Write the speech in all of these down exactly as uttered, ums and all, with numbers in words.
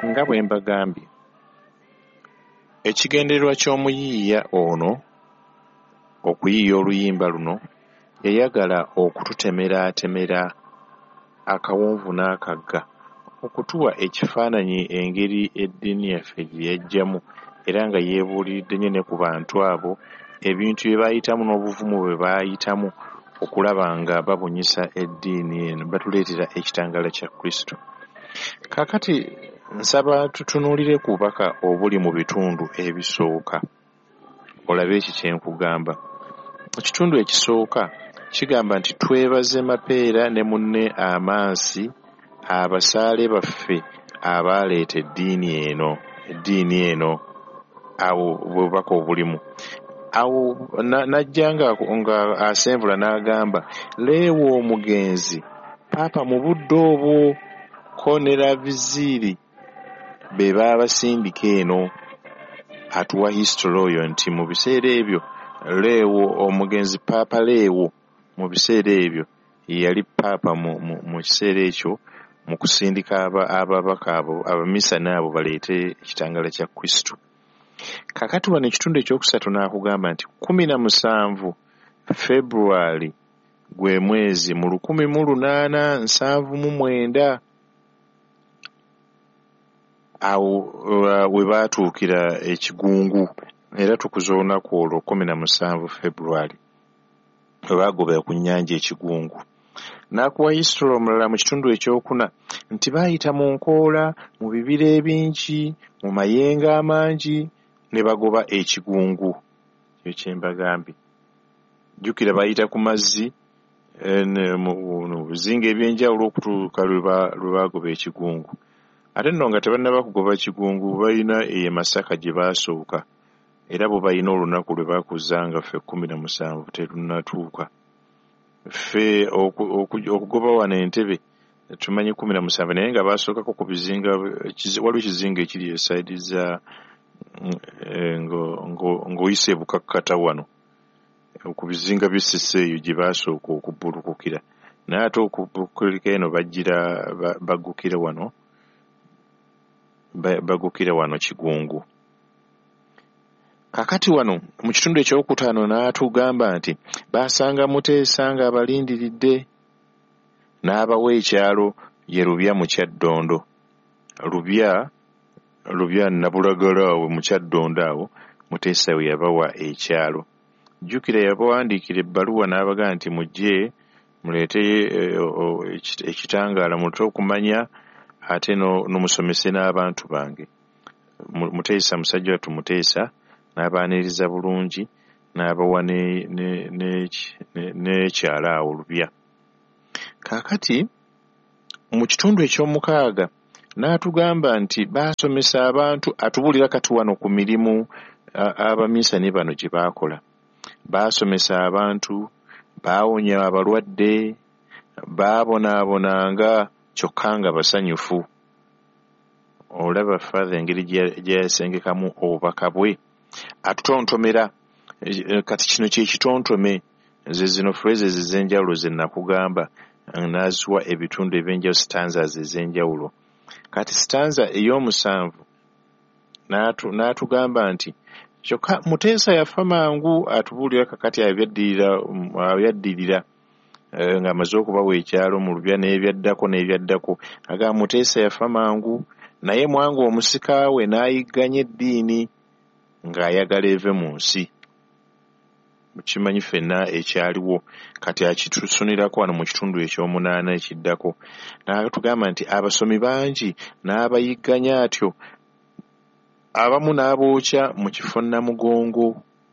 nga bwe mbagambye ekigendererwa ky'omuyiiya ono okuyiiya oluyimba luno yayagala okututemeratemera akawonvu n'akagga okutuwa ekifaananyi engeri eddiini yaffe gye yajjamu era nga yeebuuliridde nnyo ne ku bantu abo ebintu bye baayitamu n'obuvumu bwe baayitamu okulaba nga babunyisa eddiini eno batuleetera ekitangaala kya Kristo. Kaakati nsaba tutunuulire ku bubaka obuli mu bitundu ebisooka olabe eki kye nkugamba. Ekitundu ekisooka kigamba nti twebaze Mapeera ne munne Amansi abasaale baffe abaaleeta eddiini eno eddiini eno awo bubaka obulimu. Awo najja nga asenvula n'agamba Leewo omugenzi Paapa mu budde obwo ko ne Laviziiri be baabasindika eno atuwa history oyo nti mu biseera ebyo Leewo omugenzi Paapa Leewo mu biseera ebyo yali Paapa mu, mu, mu kiseera ekyo mu kusindika ababaka abo abamisana abo baleete ekitangaala kya Kristo. Kakati wano ekitundu ekyokusatu n'akugamba nti kumi na musanvu February gwe mwezi mu lukumi mu lunaana nsanvu mu mwenda awo we baatuukira ekigungu era tukuza olunaku olwo kumi na musanvu February we baagobera ku nnyanja ekigungu. N'akuwa history omulala mu kitundu ekyokuna nti baayita mu nkoola mu bibira ebingi mu mayengo amangi ne bagoba ekigungu. Ekyo kye mbagambye. Jjukira baayita ku mazzi mu bizinga ebyenjawulo okutuuka lwe baagoba ekigungu. Ate nno nga tebannaba kugoba kigungu balina e Masaka gye baasooka era bo balina olunaku lwe baakuzanga ffe kkumi na musanvu terunnatuuka. Ffe okugoba wano Entebbe tumanyi kkumi na musanvu naye nga baasookako ku bizinga waliwo ekizinga ekiri esaidi za ng'oyise Bukakkata wano ku bizinga by'Essese eyo gye baasooka okubbulukukira naye ate okubbulukukira eno bajjira baggukira wano bagukira wano kigungu. Kakati wano mu kitundu ekyokutaano n'atugamba nti baasanga Muteesa nga abalindiridde n'abawa ekyalo ye Lubya mu Kyaddondo. Lubya Lubya Nabulagala awo mu Kyaddondo awo Muteesa we yabawa ekyalo. Jjukira yabawandiikira ebbaluwa n'abagamba nti mujje muleete ekitangaala mulete okumanya ate n'omusomese n'abantu bange. Muteesa musajja wattu Muteesa n'abaaniriza bulungi n'abawa n'ekyalo awo Lubya. Kaakati mu kitundu eky'omukaaga n'atugamba nti baasomesa abantu atubuulira kati wano ku mirimu abaminsani bano gye baakola. Baasomesa abantu, baawonya abalwadde, baabonaabonanga kyokka nga basanyufu. Olaba Father engeri gye yasengekamu obubaka bwe atutontomera. Kati kino kye kitontome ze zino phrases ez'enjawulo ze nakugamba n'aziwa ebitundu eby'enjawulo stanzas ez'enjawulo. Kati stanza ey'omusanvu n'atugamba nti kyokka Muteesa yafa mangu atubuulira kakati abyaddirira nga amaze okubawa ekyalo mu Lubya n'ebyaddako n'ebyaddako agamba Muteesa yafa mangu naye Mwanga omusika we n'ayigganya eddiini ng'ayagala eve mu nsi. Mukimanyi ffenna ekyaliwo kati akitusunirako wano mu kitundu eky'omunaana ekiddako n'atugamba nti abasomi bangi n'abayigganya atyo abamu n'abookya mu kifo Namugongo.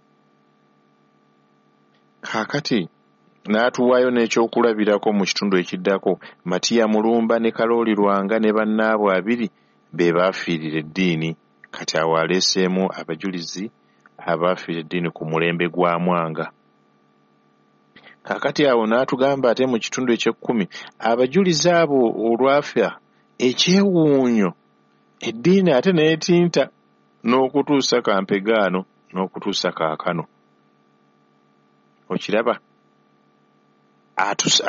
Kaakati n'atuwaayo n'ekyokulabirako mu kitundu ekiddako Matiya Mulumba ne Kalooli Lwanga ne bannaabo abiri be baafiirira eddiini. Kati awo aleeseemu abajulizi abaafiirira eddiini ku mulembe gwa Mwanga. Kaakati awo n'atugamba ate mu kitundu eky'ekkumi abajulizi abo olwafa ekyewuunyo eddiini ate n'etinta n'okutuusa kampegaano n'okutuusa kaakano. Okiraba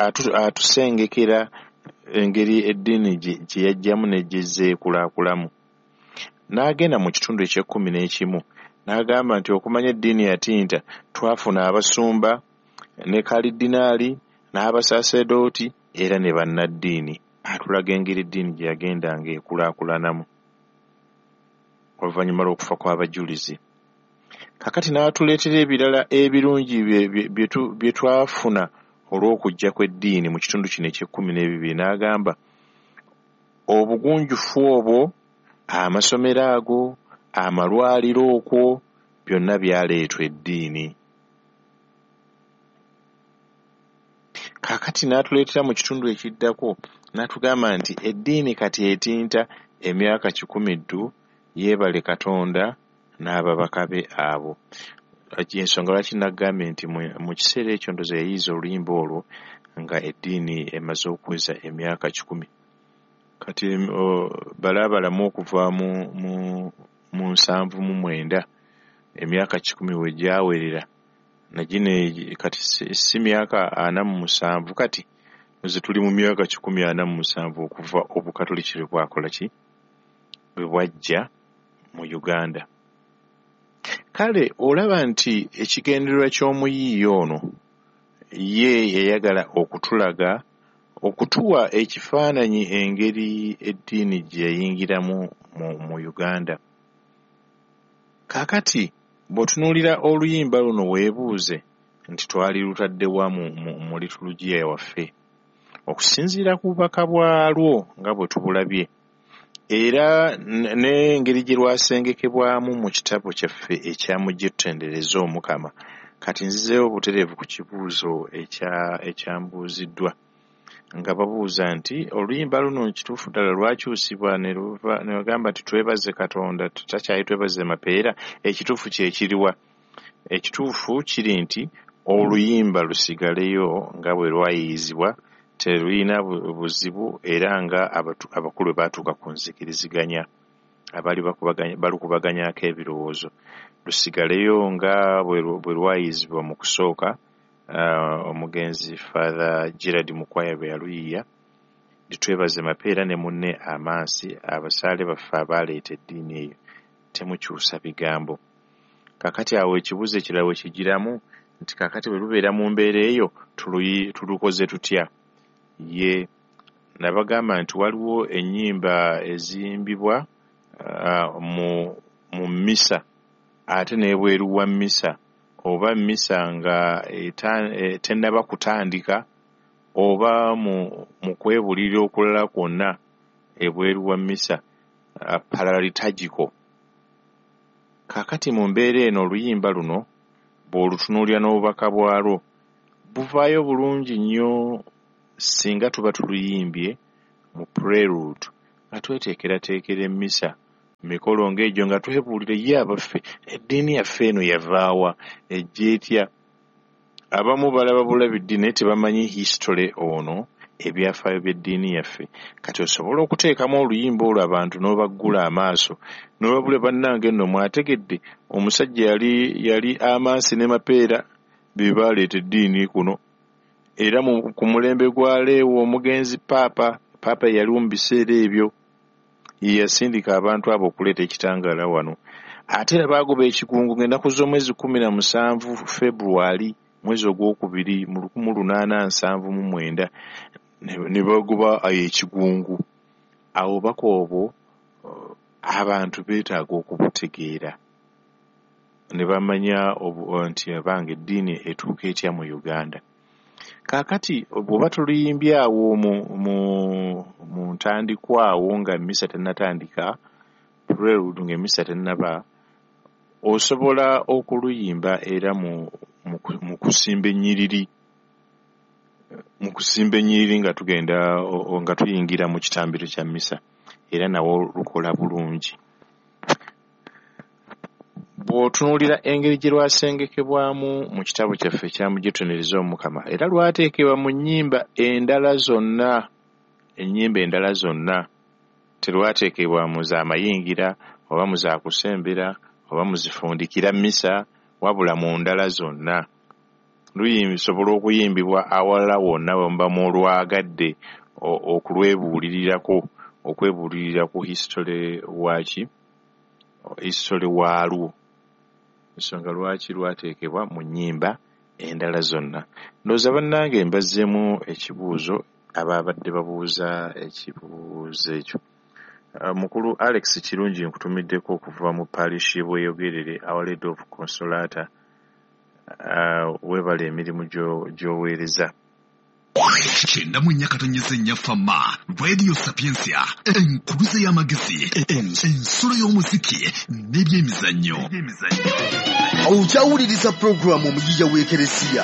atusengekera engeri eddiini gye yajjamu ne gye zeekulaakulamu n'agenda mu kitundu eky'ekkumi n'ekimu n'agamba nti okumanya eddiini yatinta twafuna abasumba ne kalidinaali n'abasasedooti era ne bannaddiini atulaga engeri eddiini gye yagendanga ekulaakulanamu oluvannyuma lw'okufa kw'abajulizi. Kakati n'atuleetera ebirala ebirungi bye twafuna olw'okujja kw'eddiini mu kitundu kino eky'ekkumi n'ebibiri n'agamba obugunjufu obwo, amasomero ago, amalwaliro okwo byonna byaleetwa eddiini. Kaakati n'atuleetera mu kitundu ekiddako n'atugamba nti eddiini kati etinta emyaka kikumi ddu, yeebale Katonda n'ababaka be abo. Ensonga lwaki naggambye nti mu kiseera ekyo ndoza yayiiza oluyimba olwo nga eddiini emaze okuweza emyaka kikumi. Kati balaabalamu okuva mu mu mu nsanvu mu mwenda emyaka kikumi we gyawerera nagine kati si myaka ana mu musanvu kati nze tuli mu myaka kikumi ana mu musanvu okuva obukatoliki lwe bwakola ki bwe bwajja mu Uganda. Kale olaba nti ekigendererwa ky'omuyiiya ono ye yayagala okutulaga okutuwa ekifaananyi engeri eddiini gye yayingiramu mu, mu Uganda. Kaakati bw'otunuulira oluyimba luno weebuuze nti twali lutaddewa mu, mu, mu litulugiya waffe okusinziira ku bubaka bwalwo nga bwe tubulabye era n'engeri gye lwasengekebwamu mu kitabo kyaffe ekyamujja tutendereza Omukama. Kati nzizeewo obutereevu ku kibuuzo ekyambuuziddwa nga babuuza nti oluyimba luno kituufu ddala lwakyusibwa ne bagamba nti twebaze Katonda tutakyali twebaze mapeera, ekituufu kyekiriwa? Ekituufu kiri nti oluyimba lusigaleyo nga bwe lwayiyizibwa, terulina buzibu era nga abakulu baatuuka ku nzikiriziganya abali balukubaganyako ebirowoozo. Lusigaleyo nga bwe lwayizibwa mu kusooka omugenzi Father Gerard Mukwaya bwe yaluyiya, litwebaze mapeera ne munne Amansi, abasaale baffe abaaleeta eddiini eyo, temukyusa bigambo. Kakati awo ekibuuzo ekirala we kigiramu nti kakati bwe lubeera mu mbeera eyo tulukoze tutya? Ye nabagamba nti waliwo ennyimba eziyimbibwa uh, mu, mu mmisa ate n'ebweru wa mmisa oba mmisa nga tennaba kutandika oba mu, mu kwebulira okulala kwonna ebweru wa mmisa uh, paralitagiko. Kaakati mu mbeera eno oluyimba luno bw'olutunuulira n'obubaka bwalwo buvaayo bulungi nnyo singa tuba tuluyimbye mu prelude nga tweteekerateekera emmisa mikolo ng'egyo nga twebuulira ye abaffe eddiini yaffe eno yavaawa ejja etya. Abamu balaba bulabi ddiini naye tebamanyi history ono ebyafaayo by'eddiini yaffe. Kati osobola okuteekamu oluyimba olwo abantu n'obaggula amaaso n'obabula bannange nno mwategedde omusajja yali yali Amansi ne mapeera be baaleeta eddiini kuno era ku mulembe gwa Leewo omugenzi paapa paapa yaliwo mu biseera ebyo ye yasindika abantu abo okuleeta ekitangaala wano. Ate era baagoba ekikungu ng'ennaku z'omwezi kumi na musanvu February mwezi ogwokubiri mu lukumi lunaana nsanvu mu mwenda ne bagoba ekigungu. Awo bako obwo abantu beetaaga okubutegeera ne bamanya nti abange eddiini etuuka etya mu Uganda. Kaakati bw'oba tuluyimbye awo mu, mu, mu ntandikwa awo nga emmisa tennatandika, prelude ng'emmisa tennaba, osobola okuluyimba era mu, mu, mu kusimba ennyiriri mu kusimba ennyiriri nga tugenda nga tuyingira mu kitambiro kya mmisa era nawo lukola bulungi. Bw'otunuulira engeri gye lwasengekebwamu mu kitabo kyaffe ekyamujja tutendereza Omukama era lwateekebwa mu nnyimba endala zonna ennyimba endala zonna terwateekebwa mu za mayingira oba mu za kusembera oba mu zifundikira mmisa wabula mu ndala zonna. Lusobola okuyimbibwa awalala wonna bwe mu olwagadde okulwebuulirirako okwebuulirira ku history waki isole waalwo ensonga lwaki lwateekebwa mu nnyimba endala zonna. Ndowooza bannange mbazzeemu ekibuuzo abaabadde babuuza ekibuuzo ekyo. Uh, mukulu Alex Kirungi nkutumiddeko okuva mu parish y'e Bweyogerere Our Lady of Consolata. Uh, weebale emirimu gy'oweereza. Kyenda mu nnyakatonyeza ennyafama Radio Sapiensia enkuluze y'amagezi ensolo y'omuziki n'ebyemizannyo. Okyawuliriza pulogulaamu omuyiiya w'ekeresiya.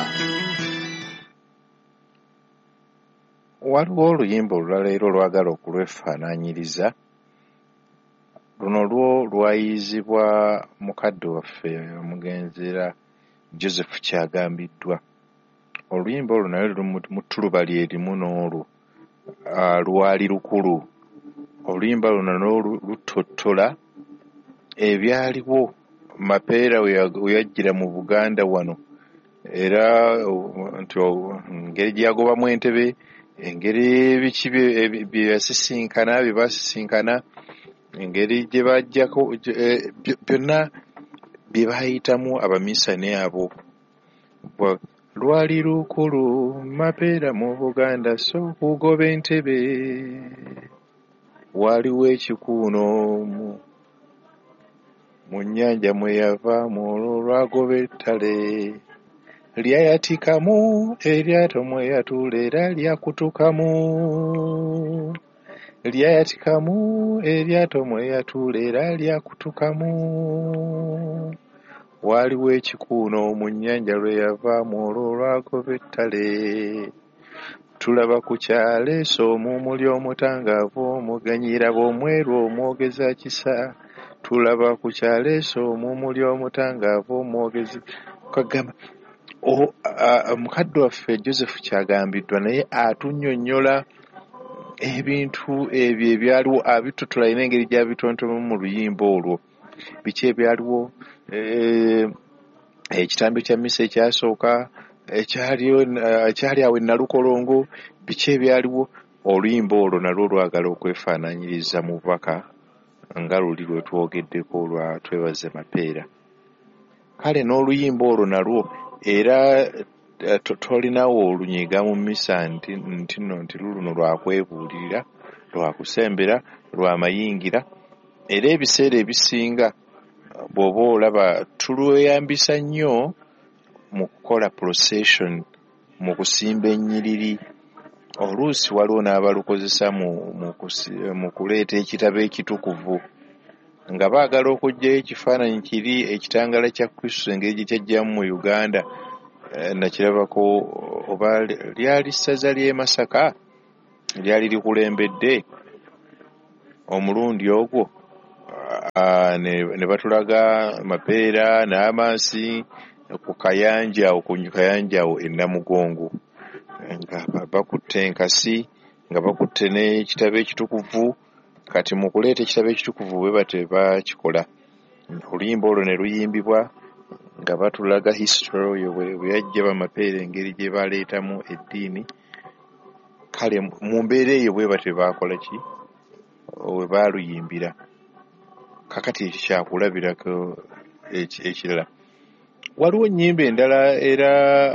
Waliwo oluyimba olulala era olwagala okulwefaanaanyiriza. Luno lwo lwayizibwa mukadde waffe omugenzera Joseph Kyagambiddwa. Oluyimba olwo naye luli mu ttuluba lyerimu n'olwo lwali lukulu. Oluyimba luno n'olwo lutottola ebyaliwo Mapeera we yajjira mu Buganda wano, era nti engeri gyagobamu entebe, engeri ebiki bye yasisinkana bye baasisinkana, engeri gye bajjako byonna bye baayitamu abaminsane abo. Lwali lukulu Mapeera mu Buganda so kugoba entebe, waliwo ekikuuno mu mu nnyanja mwe yava mu lwagoba ettale, lyayatikamu eryato mwe yatuula era lyakutukamu, lyayatikamu eryato mwe yatuula era lyakutukamu, waliwo ekikuuno mu nnyanja lwe yava mu lwagoba ettale, tulaba ku kyaleeso omumuli omutangaavu omuganyira bw'omweru omwogeza kisa, tulaba ku kyaleeso omumuli omutangaavu omwogezi kagamba. Mukadde waffe Joseph Kyagambiddwa naye atunnyonnyola ebintu ebyo ebyaliwo abitotola ina engeri gy'abitontomamu mu luyimba olwo. Biki ebyaliwo, ekitambo kya mmisa ekyasooka ekyali awo e Nalukolongo, biki ebyaliwo. Oluyimba olwo nalwo lwagala okwefaanaanyiriza mu bubaka nga luli lwe twogeddeko lwa twebaze Mapeera. Kale n'oluyimba olwo nalwo era tolinawo olunyiga mu mmisa nti nno nti luno lwakwebuulirira, lwakusembera, lwamayingira, era ebiseera ebisinga bw'oba olaba tulweyambisa nnyo mu kukola procession, mu kusimba ennyiriri. Oluusi waliwo n'abalukozesa mu kuleeta ekitabo ekitukuvu nga baagala okuggyayo ekifaananyi kiri ekitangaala kya Kristo engeri gye kyajjamu mu Uganda. Nakirabako oba lyali ssaza ly'e Masaka lyali likulembedde omulundi ogwo, ne batulaga Mapeera n'Amansi ku kayanja awo, ku kayanja awo e Namugongo, nga bakutte enkasi, nga bakutte n'ekitabo ekitukuvu. Kati mu kuleeta ekitabo ekitukuvu bwe bate bakikola. Oluyimba olwo ne luyimbibwa nga batulaga history oyo bwe yajja Bamapeera engeri gye baleetamu eddiini. Kale mu mbeera eyo bwe bate baakola ki, we baaluyimbira. Kakati ekyo kyakulabirako ekirala. Waliwo ennyimba endala era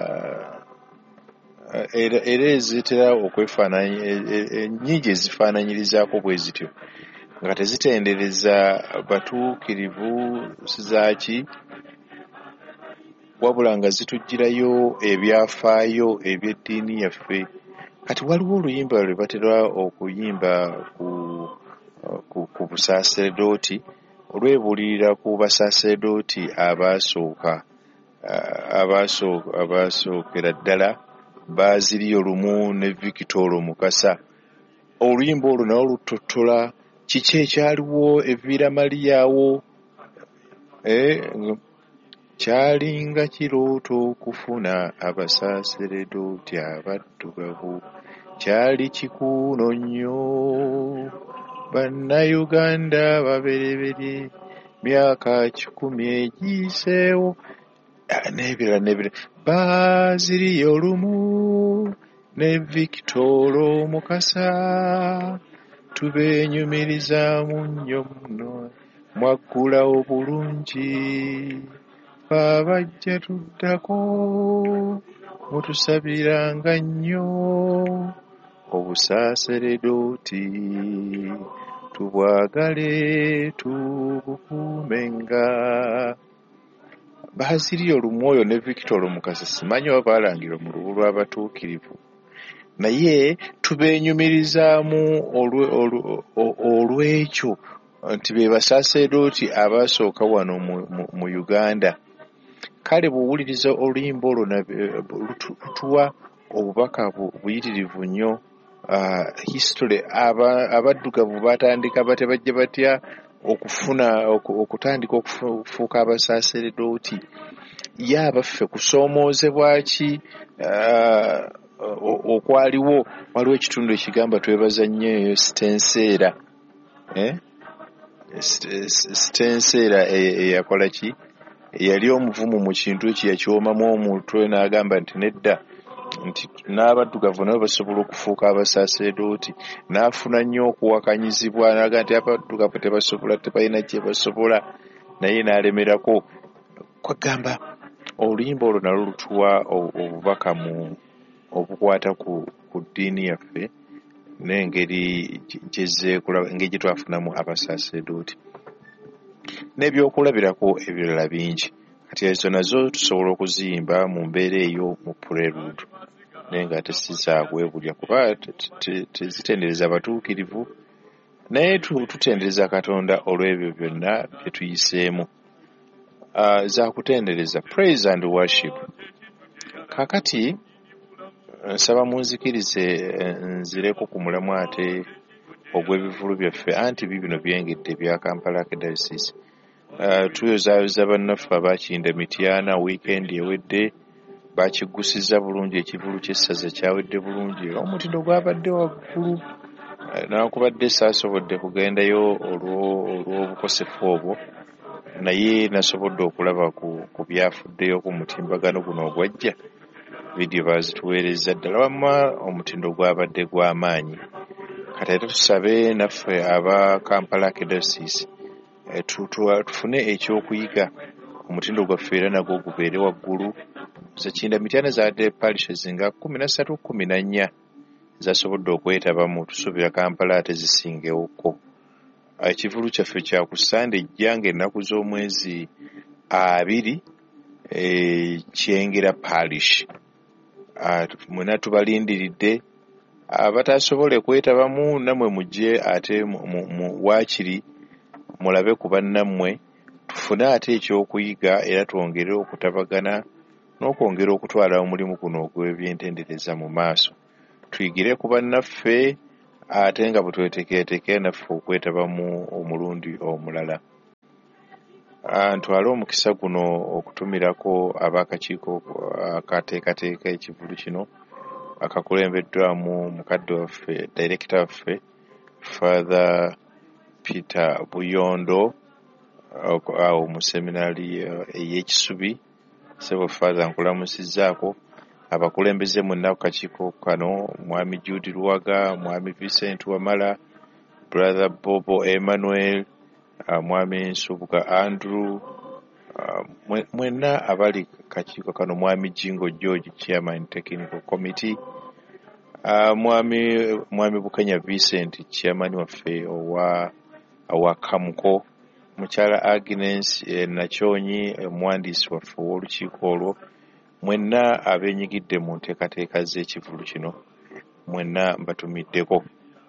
era ezitera okwefaananya, ennyingi ezifaananyirizaako bwe zityo nga tezitendereza batuukirivu sizaaki, wabula nga zitugirayo ebyafaayo eby'eddiini yaffe. Kati waliwo oluyimba lwe batera okuyimba ku, ku, ku busaaseredooti, olwebuulirira ku basaaseredooti abaasooka, abaasookera ddala Baaziriyo lumu ne Victor Mukasa. Oluyimba olwo nawo lutottola kiki ekyaliwo Evira Mariawo, kyalinga kirooto okufuna abasaaseredooti abaddugavu, kyali kikuuno nnyo bannayuganda babereberye, myaka kikumi egiyiseewo, n'ebirala n'ebirala. Baaziriyo lumu ne Victor Mukasa, tubeenyumiriza mu nnyo muno mwaggulawo bulungi abajja tuddako mutusabiranga nnyo obusaaseredooti tubwagale tubukuumenga. Baaziriyo Olumwoyo ne Victor Mukasa simanyi oba baalangira mu lubu lw'abatuukirivu, naye tubeenyumirizaamu olw'ekyo nti be basaaseredooti abaasooka wano mu, mu, mu Uganda. Kale buwuliriza oluyimba olwo lutuwa obubaka buyitirivu nnyo. Uh, history abaddugavu batandika bate bajja batya okufuna okutandika okufuuka abasaaseredooti, ye abaffe kusoomoozebwa ki uh, okwaliwo. Waliwo ekitundu ekigamba twebaza nnyo Sitenseera, eh? Sitenseera eyakola ki, yali omuvumu mu kintu ekyo yakyomamu omutwe n'agamba nti nedda, nti n'abaddugavu nabo basobola okufuuka abasaaseredooti. N'afuna nnyo okuwakanyizibwa n'aga nti abaddugavu tebasobola, tebalina kye basobola, naye n'alemerako. Kwegamba oluyimba olwo nalwo lutuwa obubaka mu obukwata ku, ku ddiini yaffe n'engeri engeri gye twafunamu abasaaseredooti n'ebyokulabirako ebirala bingi. Kati ezo nazo tusobola okuziyimba mu mbeera eyo mu prelude, naye nga tesizaabwebulya kuba tezitendereza abatuukirivu, naye tutendereza Katonda olw'ebyo byonna bye tuyiseemu. Uh, za kutendereza, praise and worship. Kakati nsaba munzikirize nzireko ku mulamwa ate ogw'ebivulu byaffe, anti bibino byengedde bya Kampala Archdiocese. Uh, tuyozaayoza bannaffe abaakinda Mityana wiikendi ewedde, bakiggusiza bulungi, ekivulu ky'essaza kyawedde bulungi, omutindo gwabadde waggulu. Uh, nakubadde saasobodde kugendayo olw'obukosefu obwo, naye nasobodde okulaba ku, ku byafuddeyo ku mutimbagano guno ogwajja. Vidiyo baazituweereza ddala, wamma omutindo gwabadde gw'amaanyi. Kati ate tusabe naffe aba Kampala Archdiocese tufune ekyokuyiga, omutindo gwaffe era nagwo gubeere waggulu. Zakinda Mityana zaadde parishes nga kkumi na ssatu kkumi na nnya zasobodde okwetabamu, tusuubira Kampala ate zisingewoko. Ekivulu kyaffe kya ku Sande ejja ng'ennaku z'omwezi abiri e, Kyengera parish. Mwena tubalindiridde, abatasobole kwetabamu namwe mujje ate waakiri mulabe ku bannammwe, tufune ate ekyokuyiga era twongere okutabagana n'okwongera okutwala omulimu guno ogw'ebyentendereza mu maaso. Tuyigire ku bannaffe ate nga bwe tweteeketeeke naffe okwetabamu omulundi omulala. Ntwale omukisa guno okutumirako ab'akakiiko akateekateeka ekivulu kino akakulembeddwamu mukadde waffe, director waffe Father Peter Buyondo awo mu seminari ey'Ekisubi. Sebo Father nkulamusizzaako abakulembeze mwenna ku kakiiko kano, Mwami Judy Luwaga, Mwami Vincent Wamala, Brother Bobo Emmanuel, uh, Mwami Nsubuga Andrew, uh, mwenna abali kakiiko kano, Mwami Jingo George Chairman Technical Committee, uh, Mwami Mwami Bukenya Vincent Chairman waffe owa owa Kamuko, Mukyala Agnes eh, Nachonyi omwandiisi waffe w'olukiiko olwo, mwenna abeenyigidde mu nteekateeka z'ekivulu kino, mwenna mbatumiddeko.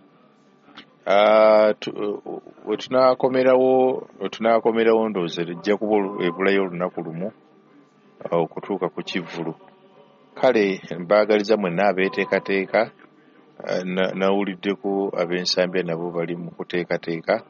Uh, we tunaakomerawo tunaakomerawo ndowooza lijja kuba ebulayo olunaku lumu okutuuka ku kivulu. Kale mbaagaliza mwenna abeeteekateeka, uh, nawuliddeko ab'ensambya nabo bali mu kuteekateeka,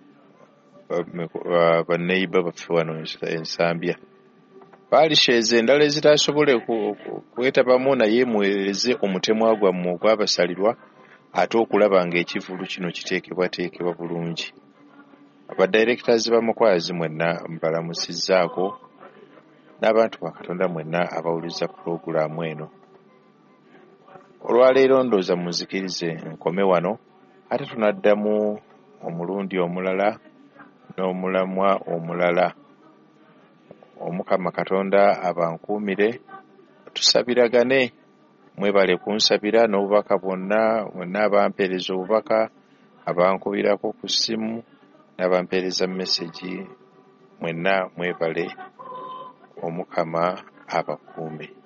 uh, banneiba baffe wano ensambya. Parishes endala ezitasobole kwetabamu naye muweereze omutemwa gwammwe ogwabasalirwa ate okulaba ng'ekivulu kino kiteekebwateekebwa bulungi. Abadirectors b'amakwazi mwenna mbalamusizzaako n'abantu ba Katonda mwenna abawuliza pulogulaamu eno. Olwaleero ndooza muzikirize nkome wano, ate tunaddamu omulundi omulala n'omulamwa omulala. Omukama Katonda abankuumire, tusabiragane. Mwebale kunsabira n'obubaka bwonna, bwonna abampeereza obubaka, abankubirako ku ssimu n'abampeereza message, mwenna mwebale. Omukama abakuume.